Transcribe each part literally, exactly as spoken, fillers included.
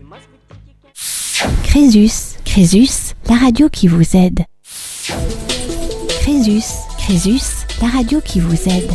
Crésus, Crésus, la radio qui vous aide. Crésus, Crésus, la radio qui vous aide.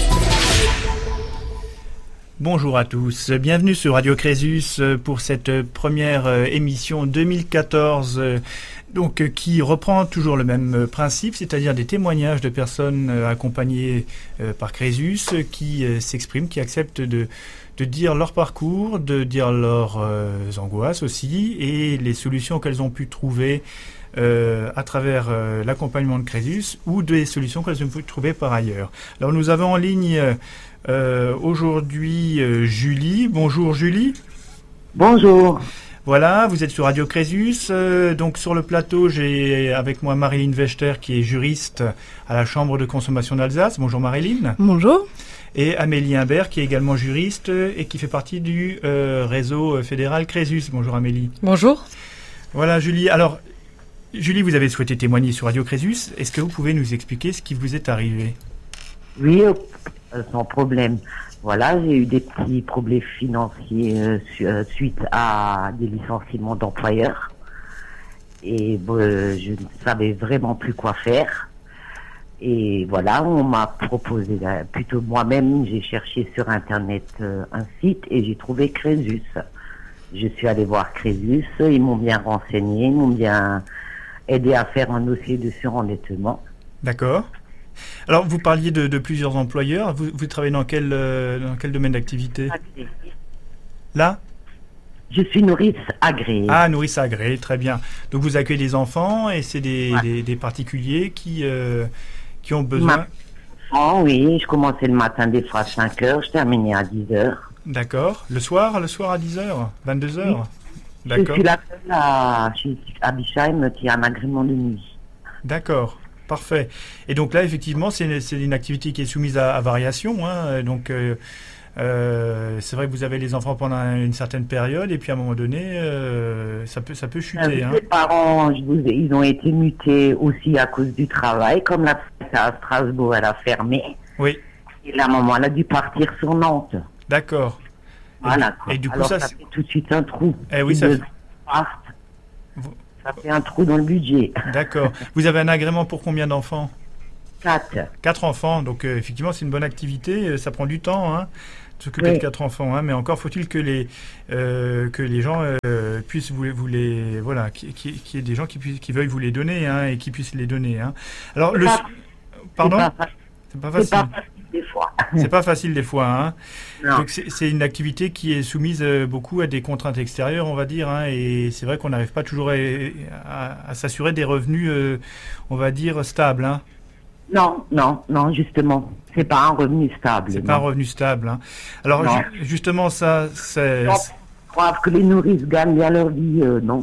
Bonjour à tous, bienvenue sur Radio Crésus pour cette première émission deux mille quatorze donc, qui reprend toujours le même principe, c'est-à-dire des témoignages de personnes accompagnées par Crésus qui s'expriment, qui acceptent de, de dire leur parcours, de dire leurs euh, angoisses aussi et les solutions qu'elles ont pu trouver Euh, à travers euh, l'accompagnement de Crésus ou des solutions qu'elles ont pu trouver par ailleurs. Alors nous avons en ligne euh, aujourd'hui euh, Julie. Bonjour Julie. Bonjour. Voilà, vous êtes sur Radio Crésus. Euh, donc sur le plateau, j'ai avec moi Marilyn Wechter qui est juriste à la Chambre de consommation d'Alsace. Bonjour Marilyn. Bonjour. Et Amélie Imbert qui est également juriste et qui fait partie du euh, réseau fédéral Crésus. Bonjour Amélie. Bonjour. Voilà Julie. Alors Julie, vous avez souhaité témoigner sur Radio Crésus. Est-ce que vous pouvez nous expliquer ce qui vous est arrivé ? Oui, euh, sans problème. Voilà, j'ai eu des petits problèmes financiers euh, su- euh, suite à des licenciements d'employeurs. Et bon, euh, je ne savais vraiment plus quoi faire. Et voilà, on m'a proposé, euh, plutôt moi-même, j'ai cherché sur Internet euh, un site et j'ai trouvé Crésus. Je suis allée voir Crésus, ils m'ont bien renseigné, ils m'ont bien aidé à faire un dossier de surendettement. D'accord. Alors, vous parliez de, de plusieurs employeurs. Vous, vous travaillez dans quel, euh, dans quel domaine d'activité ? Agréé. Là ? Je suis nourrice agréée. Ah, nourrice agréée, très bien. Donc, vous accueillez des enfants et c'est des, Ouais. des, des particuliers qui, euh, qui ont besoin... Oh, oui, je commençais le matin des fois à cinq heures, je terminais à dix heures. D'accord. Le soir, le soir à dix heures, vingt-deux heures. D'accord. Je suis la seule à, chez- à Bischheim qui a un agrément de nuit. D'accord. Parfait. Et donc là, effectivement, c'est une, c'est une activité qui est soumise à, à variation. Hein. Donc, euh, euh, c'est vrai que vous avez les enfants pendant une certaine période et puis à un moment donné, euh, ça peut, ça peut chuter. Euh, Hein. Les parents, je vous ai- ils ont été mutés aussi à cause du travail. Comme la fête à Strasbourg, elle a fermé. Oui. Et la maman, elle a dû partir sur Nantes. D'accord. Voilà. quoi. et du coup, Alors, ça, ça c'est- fait tout de suite un trou. Eh oui, Ils ça deux fait- partent. Vous- Ça fait un trou dans le budget. D'accord. Vous avez un agrément pour combien d'enfants ? Quatre. Quatre enfants. Donc, euh, effectivement, c'est une bonne activité. Euh, Ça prend du temps, hein, de s'occuper Oui. de quatre enfants. Hein, mais encore faut-il que les, euh, que les gens euh, puissent vous, vous les... Voilà, qu'il qui, qui y ait des gens qui, puissent, qui veuillent vous les donner hein, et qui puissent les donner. Hein. Alors, le... pas- Pardon ? C'est pas, C'est pas c'est facile. pas facile des fois. C'est pas facile des fois. Hein. Non. Donc c'est, c'est une activité qui est soumise euh, beaucoup à des contraintes extérieures, on va dire. Hein, et c'est vrai qu'on n'arrive pas toujours à, à- à s'assurer des revenus, euh, on va dire, stables. Hein. Non, non, non, justement, c'est pas un revenu stable. C'est non. pas un revenu stable. Hein. Alors Non. ju- justement, ça, c'est, Non, croire que les nourrices gagnent bien leur vie, euh, non.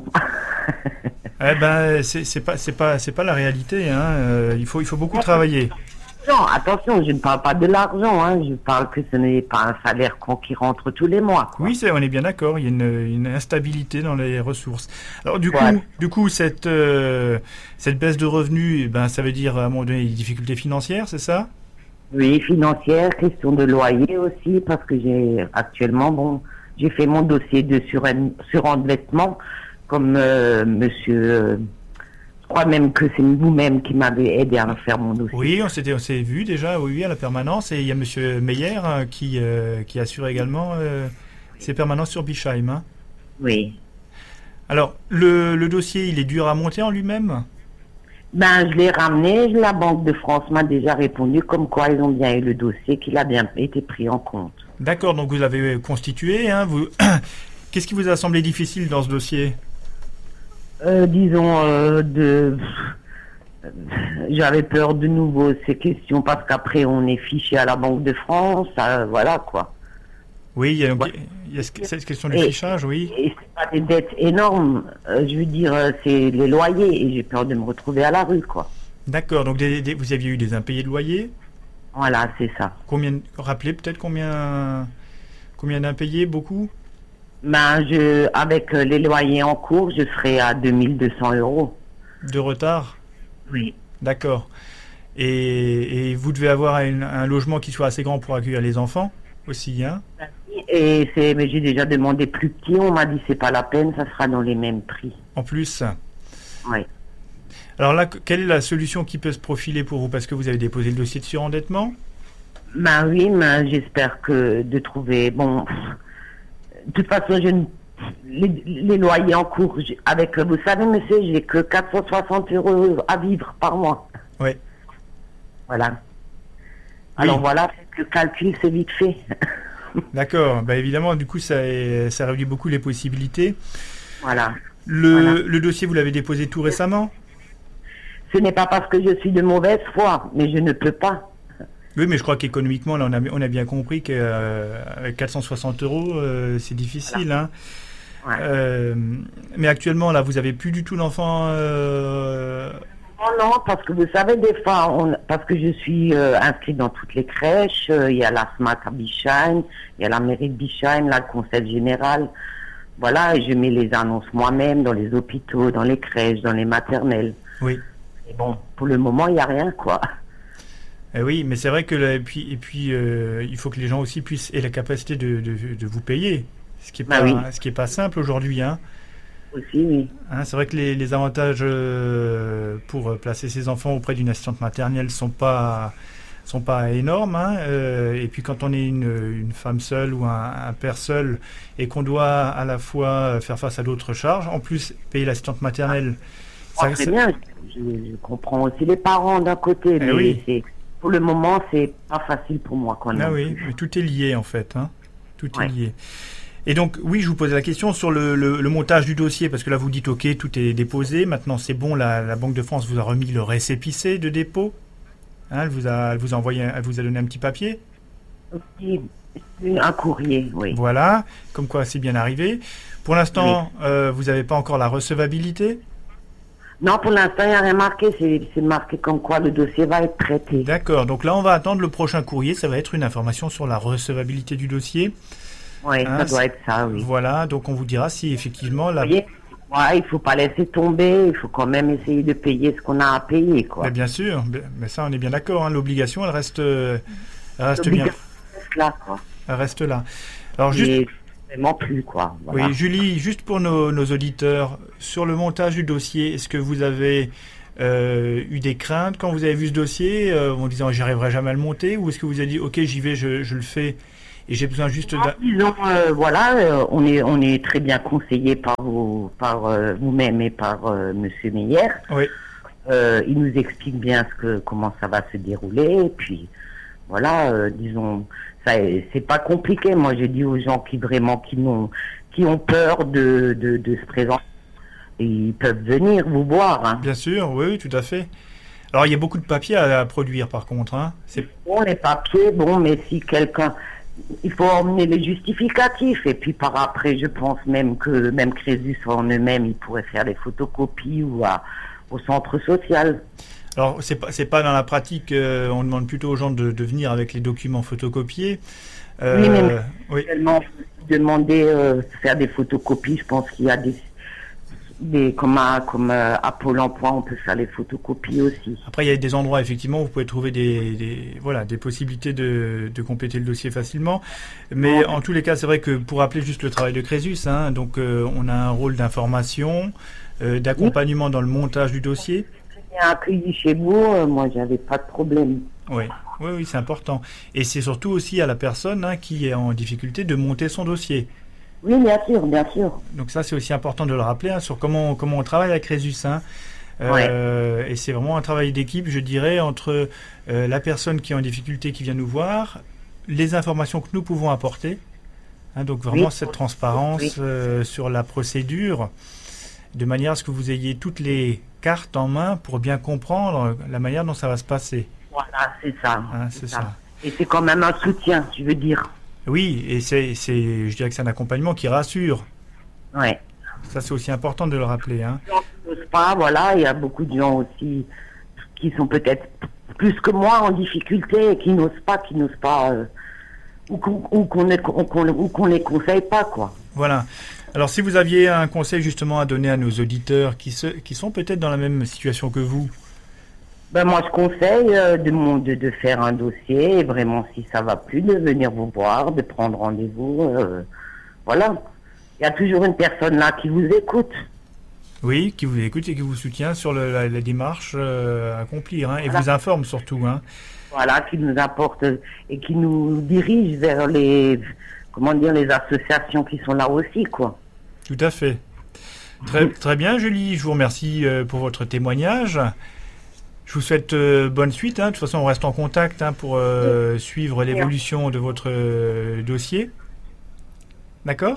eh ben, c'est, c'est pas, c'est pas, c'est pas la réalité. Hein. Euh, il faut, il faut beaucoup travailler. Non, attention, je ne parle pas de l'argent, hein, je parle que ce n'est pas un salaire qu'on- qui rentre tous les mois. Quoi. Oui, c'est, on est bien d'accord. Il y a une, une instabilité dans les ressources. Alors du Voilà. coup, du coup, cette, euh, cette baisse de revenus, eh ben, ça veut dire à un moment donné des difficultés financières, c'est ça ? Oui, financière, question de loyer aussi, parce que j'ai actuellement, bon, j'ai fait mon dossier de suren- surendettement, comme euh, monsieur, euh, je crois même que c'est vous-même qui m'avez aidé à faire mon dossier. Oui, on s'était, on s'est vu déjà, oui, oui, à la permanence. Et il y a Monsieur Meyer hein, qui, euh, qui assure également euh, ses permanences sur Bischheim. Hein. Oui. Alors, le, le dossier, il est dur à monter en lui-même ? Ben, je l'ai ramené, la Banque de France m'a déjà répondu comme quoi ils ont bien eu le dossier, qu'il a bien été pris en compte. D'accord, donc vous l'avez constitué. Hein, vous... Qu'est-ce qui vous a semblé difficile dans ce dossier ? Euh, disons, euh, de... euh, j'avais peur de nouveau ces questions parce qu'après on est fiché à la Banque de France, euh, voilà quoi. Oui, il y a, donc, Ouais. il y a ce- cette question du Et- fichage, oui. Et c'est pas des dettes énormes, euh, je veux dire, euh, c'est les loyers et j'ai peur de me retrouver à la rue quoi. D'accord, donc des- des- vous aviez eu des impayés de loyer. Voilà, c'est ça. Combien, rappelez peut-être combien, combien d'impayés, beaucoup ? Ben, je, avec euh, les loyers en cours, je serai à deux mille deux cents euros. De retard ? Oui. D'accord. Et, et vous devez avoir une- un logement qui soit assez grand pour accueillir les enfants ? aussi, hein. Et c'est, mais j'ai déjà demandé plus petit, on m'a dit c'est pas la peine, ça sera dans les mêmes prix. En plus. Oui. Alors là, quelle est la solution qui peut se profiler pour vous? Parce que vous avez déposé le dossier de surendettement? Ben oui, mais j'espère que de trouver, bon, de toute façon, je ne, les, les loyers en cours, j'ai- avec, vous savez, monsieur, j'ai que quatre cent soixante euros à vivre par mois. Oui. Voilà. Alors Oui. voilà, le calcul, c'est vite fait. D'accord. Bah, évidemment, du coup, ça, ça réduit beaucoup les possibilités. Voilà. Le, Voilà. le dossier, vous l'avez déposé tout récemment? Ce n'est pas parce que je suis de mauvaise foi, mais je ne peux pas. Oui, mais je crois qu'économiquement, là, on a, on a bien compris qu'avec quatre cent soixante euros, euh, c'est difficile. Hein. Ouais. Euh, mais actuellement, là, vous n'avez plus du tout d'enfant. Euh... Non, non, parce que vous savez, des fois, on, parce que je suis euh, inscrite dans toutes les crèches, euh, il y a la SMAC à Bischheim, il y a la mairie de Bischheim, là, le conseil général. Voilà, et je mets les annonces moi-même dans les hôpitaux, dans les crèches, dans les maternelles. Oui. Et bon, pour le moment, il n'y a rien, quoi. Eh oui, mais c'est vrai que là, et puis, et puis euh, il faut que les gens aussi puissent aient la capacité de, de, de vous payer, ce qui est Bah pas, oui. ce qui est pas simple aujourd'hui. Hein. Aussi, oui. Hein, c'est vrai que les, les avantages euh, pour placer ses enfants auprès d'une assistante maternelle sont pas sont pas énormes. Hein. Euh, et puis quand on est une, une femme seule ou un, un père seul et qu'on doit à la fois faire face à d'autres charges, en plus payer l'assistante maternelle. Moi, ça- très ça- bien, je, je comprends aussi les parents d'un côté, mais oui. c'est, pour le moment, c'est pas facile pour moi, quoi. Ah non oui, plus. mais tout est lié en fait. Hein. Tout Ouais. est lié. Et donc, oui, je vous posais la question sur le, le- le montage du dossier, parce que là, vous dites, OK, tout est déposé. Maintenant, c'est bon, la, la Banque de France vous a remis le récépissé de dépôt. Hein, elle, vous a, elle vous a envoyé, un- elle vous a donné un petit papier. Aussi, un courrier, oui. Voilà, comme quoi c'est bien arrivé. Pour l'instant, euh, vous n'avez pas encore la recevabilité. Non, pour l'instant, il n'y a rien marqué. C'est, c'est marqué comme quoi le dossier va être traité. D'accord, donc là, on va attendre le prochain courrier. Ça va être une information sur la recevabilité du dossier. Oui, Hein, ça doit c'est- être ça, oui. Voilà, donc on vous dira si effectivement la... Vous voyez, ouais, il faut pas laisser tomber. Il faut quand même essayer de payer ce qu'on a à payer, quoi. Mais bien sûr, mais ça on est bien d'accord, hein, l'obligation elle reste, euh, elle reste bien, L'obligation reste là, quoi. elle reste là. Alors juste, Et vraiment plus, quoi. Voilà. oui, Julie, juste pour nos, nos auditeurs, sur le montage du dossier, est-ce que vous avez euh, eu des craintes quand vous avez vu ce dossier, euh, en disant j'y arriverai jamais à le monter, ou est-ce que vous avez dit ok j'y vais, je, je le fais et j'ai besoin juste Non, d'un... disons, euh, voilà, euh, on est on est très bien conseillé par vous, par euh, vous-même et par euh, Monsieur Meyer. Oui, Euh, il nous explique bien ce que comment ça va se dérouler. Et puis voilà, euh, disons, ça c'est pas compliqué. Moi, je dis aux gens qui vraiment qui n'ont qui ont peur de de, de se présenter, ils peuvent venir vous voir. Hein. bien sûr, oui, oui, tout à fait. Alors il y a beaucoup de papiers à, à produire par contre, hein. C'est... Bon, les papiers, bon, mais si quelqu'un, il faut emmener les justificatifs. Et puis par après, je pense même que même Crésus en eux-mêmes, ils pourraient faire des photocopies ou à, au centre social. Alors, c'est pas, c'est pas dans la pratique, euh, on demande plutôt aux gens de, de venir avec les documents photocopiés. Euh, Oui, mais oui. Tellement demander euh, faire des photocopies, je pense qu'il y a des des comme à comme euh, à Pôle Emploi, on peut faire les photocopies aussi. Après, il y a des endroits, effectivement, où vous pouvez trouver des, des, voilà, des possibilités de, de compléter le dossier facilement. Mais en tous les cas, c'est vrai que pour rappeler juste le travail de Crésus, hein, donc euh, on a un rôle d'information, euh, d'accompagnement dans le montage du dossier. Bien accueilli chez vous, euh, moi j'avais pas de problème. Oui, oui, oui, c'est important. Et c'est surtout aussi à la personne hein, qui est en difficulté de monter son dossier. Oui, bien sûr, bien sûr. Donc ça, c'est aussi important de le rappeler hein, sur comment, comment on travaille avec Crésus. Hein. Euh, et c'est vraiment un travail d'équipe, je dirais, entre euh, la personne qui est en difficulté, qui vient nous voir, les informations que nous pouvons apporter. Hein, donc vraiment Oui. cette transparence Oui. euh, sur la procédure, de manière à ce que vous ayez toutes les cartes en main pour bien comprendre la manière dont ça va se passer. Voilà, c'est ça. Hein, c'est ça. Et c'est quand même un soutien, je veux dire. Oui, et c'est, c'est, je dirais que c'est un accompagnement qui rassure. Ouais. Ça, c'est aussi important de le rappeler. Hein. Les gens qui n'osent pas, voilà, il y a beaucoup de gens aussi qui sont peut-être plus que moi en difficulté et qui n'osent pas, qui n'osent pas, euh, ou qu'on ou qu'on ne- ou qu'on- ou qu'on les conseille pas, quoi. Voilà. Alors, si vous aviez un conseil justement à donner à nos auditeurs qui, se, qui sont peut-être dans la même situation que vous, Ben moi, je conseille euh, de, mon, de, de faire un dossier et vraiment, si ça va plus, de venir vous voir, de prendre rendez-vous. Euh, voilà. Il y a toujours une personne là qui vous écoute. Oui, qui vous écoute et qui vous soutient sur le, la, la démarche euh, à accomplir, hein, et Voilà. vous informe surtout. Hein. Voilà, qui nous apporte et qui nous dirige vers les, comment dire, les associations qui sont là aussi, quoi. Tout à fait. Très, très bien, Julie. Je vous remercie euh, pour votre témoignage. Je vous souhaite euh, bonne suite. Hein. De toute façon, on reste en contact hein, pour euh, oui. suivre l'évolution de votre euh, dossier. D'accord ?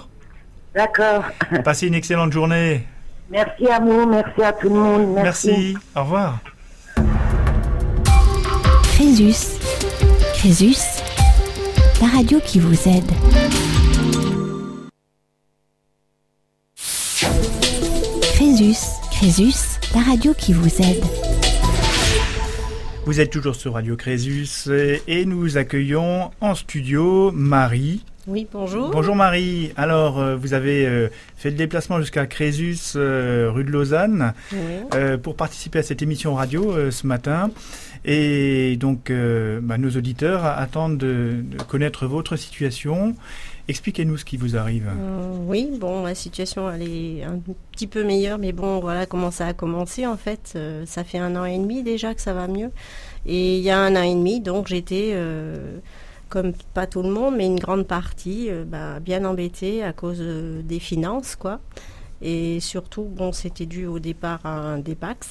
D'accord. Passez une excellente journée. Merci à vous, merci à tout le monde. Merci. Merci. Au revoir. Crésus. Crésus, la radio qui vous aide. Crésus. Crésus, la radio qui vous aide. Vous êtes toujours sur Radio Crésus et nous accueillons en studio Marie. Oui, bonjour. Bonjour Marie. Alors, euh, vous avez euh, fait le déplacement jusqu'à Crésus, euh, rue de Lausanne, Oui. euh, pour participer à cette émission radio euh, ce matin. Et donc, euh, bah, nos auditeurs attendent de, de connaître votre situation. Expliquez-nous ce qui vous arrive. Euh, oui, bon, la situation elle est un petit peu meilleure, mais bon, voilà comment ça a commencé en fait. Euh, ça fait un an et demi déjà que ça va mieux. Et il y a un an et demi, donc j'étais, euh, comme pas tout le monde, mais une grande partie, euh, bah, bien embêtée à cause euh, des finances, quoi. Et surtout, bon, c'était dû au départ à un dépax.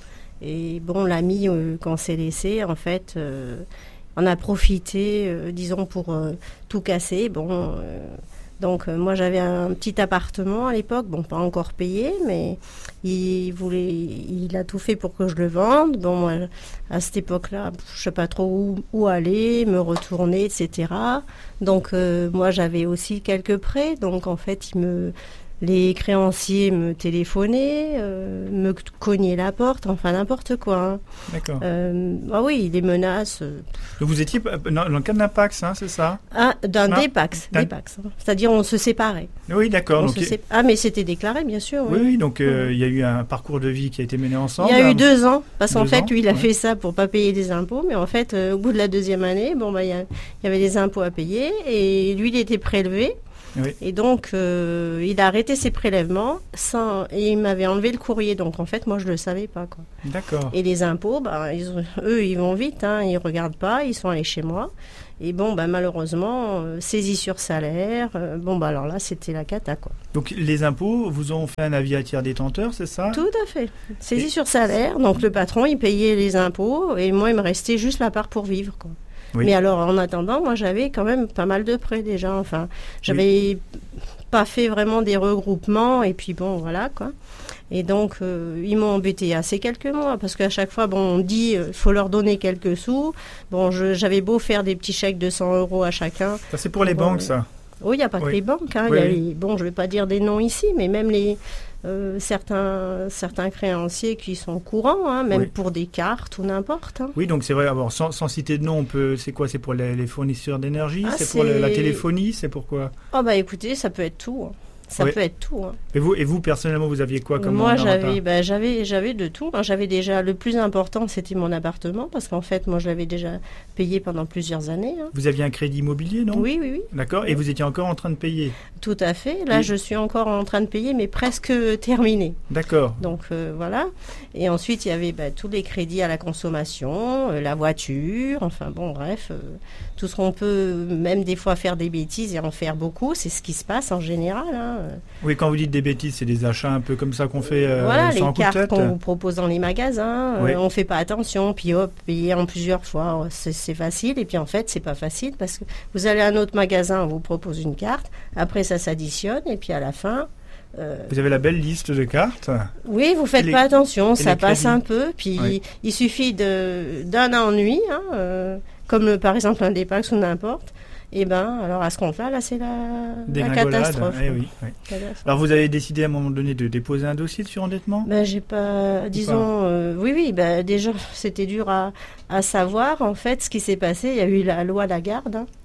Et bon, l'ami euh, qu'on s'est laissé, en fait, euh, on a profité, euh, disons, pour euh, tout casser. Bon, euh, donc euh, moi j'avais un petit appartement à l'époque, bon, pas encore payé, mais il voulait, il a tout fait pour que je le vende. Bon, moi, à cette époque-là, je sais pas trop où, où aller, me retourner, et cetera. Donc euh, moi j'avais aussi quelques prêts, donc en fait il me les créanciers me téléphonaient, euh, me cognaient la porte, enfin n'importe quoi. Hein. D'accord. Euh, ah oui, les menaces. Euh... Donc vous étiez dans le cadre d'un Pax, hein, c'est ça ? Ah, d'un Ah, dépax, d'un... dépax. Hein. C'est-à-dire on se séparait. Oui, d'accord. On donc se sé... Ah, mais c'était déclaré, bien sûr. Oui, oui, oui donc euh, il y a eu un parcours de vie qui a été mené ensemble. Il y a eu deux ans, parce qu'en Deux fait, ans, lui, il a ouais. fait ça pour pas payer des impôts, mais en fait, euh, au bout de la deuxième année, bon, bah, il y, a- il y avait des impôts à payer, et lui, il était prélevé. Oui. Et donc, euh, il a arrêté ses prélèvements sans, et il m'avait enlevé le courrier. Donc, en fait, moi, je ne le savais pas. Quoi. D'accord. Et les impôts, bah, ils ont- eux, ils vont vite. Hein, ils ne regardent pas. Ils sont allés chez moi. Et bon, bah, malheureusement, euh, saisie sur salaire. euh, bon, bah, alors là, c'était la cata. Quoi. Donc les impôts vous ont fait un avis à tiers détenteur, c'est ça ? Tout à fait. Saisie Et- sur salaire. Donc, le patron, il payait les impôts. Et moi, il me restait juste la part pour vivre. Quoi. Oui. Mais alors, en attendant, moi, j'avais quand même pas mal de prêts déjà. Enfin, j'avais pas fait vraiment des regroupements. Et puis, bon, voilà, quoi. Et donc, euh, ils m'ont embêté assez quelques mois. Parce qu'à chaque fois, bon, on dit, il faut leur donner quelques sous. Bon, je- j'avais beau faire des petits chèques de cent euros à chacun. Ça c'est pour les Bon, banques, ça. Oui, il n'y a pas que Oui. les banques. Hein. Oui, Il y a oui. les- bon, je ne vais pas dire des noms ici, mais même les, euh, certains, certains créanciers qui sont courants, hein, même Oui. pour des cartes ou n'importe. Hein. Oui, donc c'est vrai. Alors, sans, sans citer de nom, on peut. C'est quoi ? C'est pour les, les fournisseurs d'énergie ? Ah, c'est pour le- la c'est- téléphonie ? C'est pourquoi ? Oh bah écoutez, ça peut être tout. hein. Ça Oui. peut être tout. Hein. Et vous, et vous personnellement, vous aviez quoi comme Moi, mandat ? j'avais, bah, j'avais, j'avais de tout. hein. J'avais déjà le plus important, c'était mon appartement, parce qu'en fait, moi, je l'avais déjà payé pendant plusieurs années. hein. Vous aviez un crédit immobilier, non ? Oui, oui, oui, D'accord. Et vous étiez encore en train de payer ? tout à fait. Là, Oui. je suis encore en train de payer, mais presque terminé. D'accord. Donc euh, voilà. Et ensuite, il y avait bah, tous les crédits à la consommation, euh, la voiture, enfin bon, bref, euh, tout ce qu'on peut, même des fois faire des bêtises et en faire beaucoup, c'est ce qui se passe en général. hein. Oui, quand vous dites des bêtises, c'est des achats un peu comme ça qu'on fait euh, Voilà, sans les coup de cartes tête. qu'on vous propose dans les magasins, euh, Oui. on fait pas attention, puis hop, payer en plusieurs fois, oh, c'est, c'est facile. Et puis en fait, c'est pas facile parce que vous allez à un autre magasin, on vous propose une carte, après ça s'additionne, et puis à la fin, euh, Vous avez la belle liste de cartes. oui, vous faites Et les- pas attention, et ça les passe crédits. un peu, puis Oui. il suffit de, d'un ennui, hein, euh, comme euh, par exemple un dépax ou n'importe. Et ben, alors à ce compte-là, là, c'est la, la Dégringolade. catastrophe. Eh quoi. oui, oui. Catastrophe. Alors vous avez décidé à un moment donné de déposer un dossier de surendettement ? Ben, j'ai pas, disons, euh, oui, oui, ben, déjà, c'était dur à, à savoir, en fait, ce qui s'est passé. Il y a eu la loi Lagarde, hein.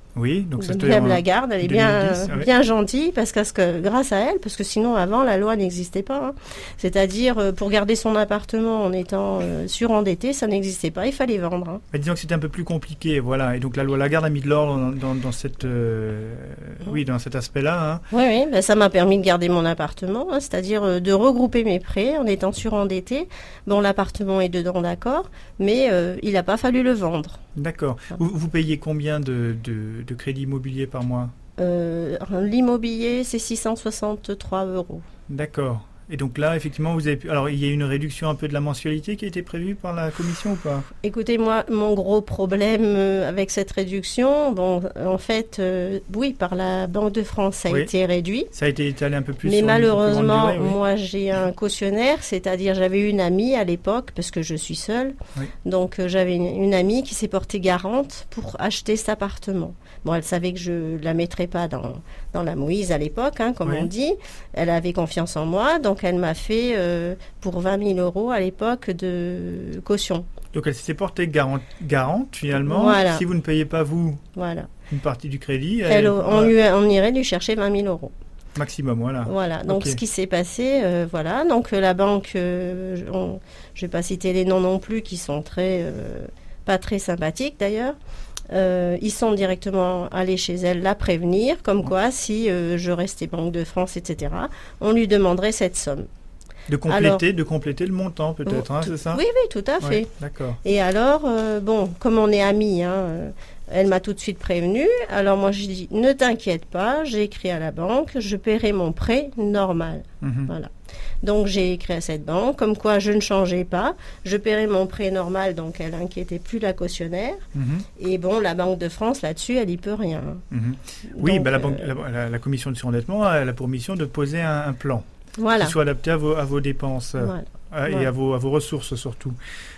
Oui, donc ça Madame Lagarde, elle est bien, deux mille dix, ah ouais. bien gentille parce que, parce que grâce à elle, parce que sinon avant la loi n'existait pas. Hein. C'est-à-dire euh, pour garder son appartement en étant euh, surendetté, ça n'existait pas, il fallait vendre. Hein. Mais disons que c'était un peu plus compliqué, voilà. Et donc la loi Lagarde a mis de l'ordre dans, dans, dans cette, euh, mmh. oui, dans cet aspect-là. Hein. Oui, oui, ben ça m'a permis de garder mon appartement, hein, c'est-à-dire euh, de regrouper mes prêts en étant surendetté. Bon, l'appartement est dedans, d'accord, mais euh, il n'a pas fallu le vendre. D'accord. Vous, vous payez combien de, de, de crédit immobilier par mois ? euh, L'immobilier, c'est six cent soixante-trois euros. D'accord. Et donc là, effectivement, vous avez pu... Alors, il y a une réduction un peu de la mensualité qui a été prévue par la commission ou pas ? Écoutez, moi, mon gros problème euh, avec cette réduction, bon, en fait, euh, oui, par la Banque de France, ça a oui. été réduit. Ça a été étalé un peu plus. Mais sur malheureusement, une plus grande durée, oui. moi, j'ai un cautionnaire, c'est-à-dire j'avais une amie à l'époque, parce que je suis seule. Oui. Donc, euh, j'avais une, une amie qui s'est portée garante pour acheter cet appartement. Bon, elle savait que je ne la mettrais pas dans, dans la mouise à l'époque, hein, comme oui. on dit. Elle avait confiance en moi, donc elle m'a fait euh, pour vingt mille euros à l'époque de caution. Donc elle s'était portée garante, garante finalement. Voilà. Si vous ne payez pas vous voilà. une partie du crédit, elle, elle, on, lui, on irait lui chercher vingt mille euros. Maximum, voilà. Voilà, donc okay. ce qui s'est passé, euh, voilà, donc euh, la banque, euh, on, je ne vais pas citer les noms non plus, qui sont très, euh, pas très sympathiques d'ailleurs. Euh, ils sont directement allés chez elle la prévenir, comme quoi si euh, je restais Banque de France, et cetera, on lui demanderait cette somme. De compléter, alors, de compléter le montant peut-être, hein, tout, c'est ça ? Oui, oui, tout à fait. Ouais, d'accord. Et alors, euh, bon, comme on est amis, hein, euh, elle m'a tout de suite prévenue. Alors moi, je dis, ne t'inquiète pas, j'ai écrit à la banque, je paierai mon prêt normal. Mm-hmm. Voilà. Donc j'ai écrit à cette banque, comme quoi je ne changeais pas, je paierai mon prêt normal, donc elle n'inquiétait plus la cautionnaire. Mm-hmm. Et bon, la Banque de France, là-dessus, elle n'y peut rien. Mm-hmm. Oui, donc, bah, la, banque, euh, la, la, la commission de surendettement, elle a pour mission de poser un, un plan voilà. qui soit adapté à vos, à vos dépenses voilà. euh, et voilà. à, vos, à vos ressources surtout.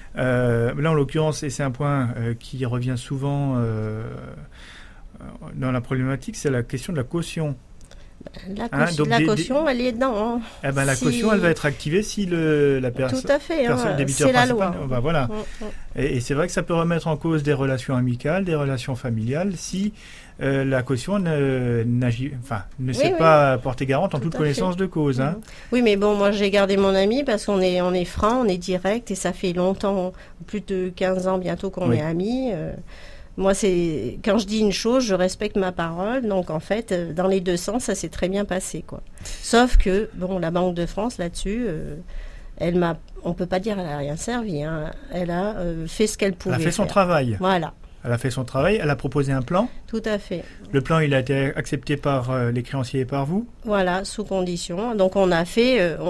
Euh, là, en l'occurrence, et c'est un point euh, qui revient souvent euh, dans la problématique, c'est la question de la caution. La, caution, hein, donc la des, caution, des... elle est dedans. Hein. Eh ben, la si... caution, elle va être activée si le, la personne... Tout à fait, hein, c'est la loi. Ben, voilà. Mmh, mmh. Et, et c'est vrai que ça peut remettre en cause des relations amicales, des relations familiales, si euh, la caution ne, enfin, ne oui, s'est oui. pas portée garante en Tout toute connaissance fait. de cause. Hein. Mmh. Oui, mais bon, moi j'ai gardé mon ami parce qu'on est, on est franc, on est direct, et ça fait longtemps, plus de quinze ans bientôt qu'on oui. est amis. Euh, Moi, c'est quand je dis une chose, je respecte ma parole. Donc, en fait, dans les deux sens, ça s'est très bien passé, quoi. Sauf que, bon, la Banque de France, là-dessus, euh, elle m'a, on peut pas dire qu'elle a rien servi. Hein. Elle a euh, fait ce qu'elle pouvait. Elle a fait faire. son travail. Voilà. Elle a fait son travail. Elle a proposé un plan. Tout à fait. Le plan, il a été accepté par euh, les créanciers et par vous. Voilà, sous condition. Donc, on a fait, euh,